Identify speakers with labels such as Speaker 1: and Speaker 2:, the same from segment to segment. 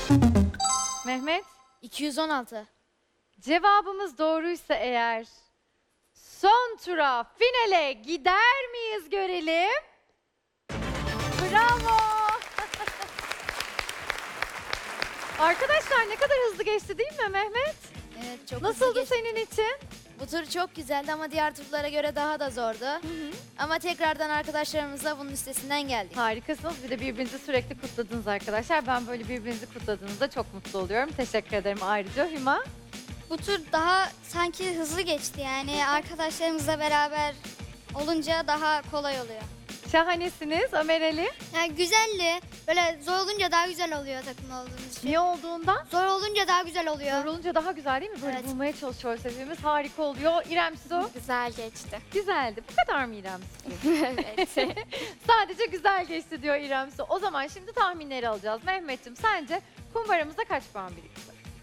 Speaker 1: Mehmet,
Speaker 2: 216.
Speaker 1: cevabımız doğruysa eğer son tura, finale gider miyiz görelim. Bravo. Arkadaşlar ne kadar hızlı geçti değil mi Mehmet?
Speaker 2: Evet, çok hızlı
Speaker 1: Nasıldı
Speaker 2: geçti.
Speaker 1: senin için?
Speaker 2: Bu tur çok güzeldi ama diğer turlara göre daha da zordu. Ama tekrardan arkadaşlarımızla bunun üstesinden geldik.
Speaker 1: Harikasınız. Bir de birbirinizi sürekli kutladınız arkadaşlar. Ben böyle birbirinizi kutladığınızda çok mutlu oluyorum. Teşekkür ederim ayrıca Hüma.
Speaker 3: Bu tur daha sanki hızlı geçti yani arkadaşlarımızla beraber olunca daha kolay oluyor.
Speaker 1: Şahanesiniz Ömer Ali.
Speaker 3: Yani güzeldi. Böyle zor olunca daha güzel oluyor takım olduğumuz için.
Speaker 1: Niye olduğundan?
Speaker 3: Zor olunca daha güzel oluyor.
Speaker 1: Zor olunca daha güzel değil mi? Böyle
Speaker 3: Evet.
Speaker 1: bulmaya çalışıyoruz hepimiz. Harika oluyor. İrem Su.
Speaker 4: Güzel geçti.
Speaker 1: Güzeldi. Bu kadar mı İrem Su?
Speaker 4: Evet.
Speaker 1: Sadece güzel geçti diyor İrem Su. O zaman şimdi tahminleri alacağız. Mehmetciğim sence kumbaramızda kaç puan birikti?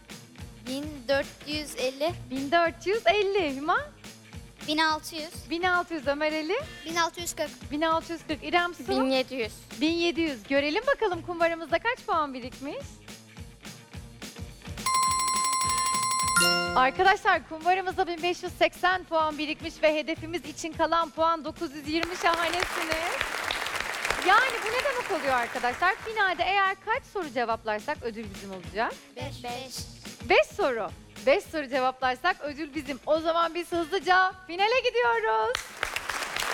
Speaker 2: 1450.
Speaker 1: 1450 Hüma.
Speaker 3: 1600,
Speaker 1: 1600 Ömer Ali.
Speaker 3: 1640,
Speaker 1: 1640 İrem Su.
Speaker 4: 1700.
Speaker 1: 1700. Görelim bakalım kumbaramızda kaç puan birikmiş? Arkadaşlar kumbaramızda 1580 puan birikmiş ve hedefimiz için kalan puan 920. Şahanesiniz. Yani bu ne demek oluyor arkadaşlar? Finalde eğer kaç soru cevaplarsak ödül bizim olacak?
Speaker 3: 5,
Speaker 1: 5 soru. 5 soru cevaplarsak ödül bizim. O zaman biz hızlıca finale gidiyoruz.